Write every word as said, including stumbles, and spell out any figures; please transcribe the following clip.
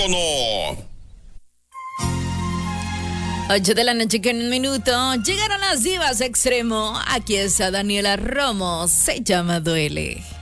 teléfono. ocho de la noche con un minuto. Llegaron las divas extremo. Aquí está Daniela Romo. Se llama Duele.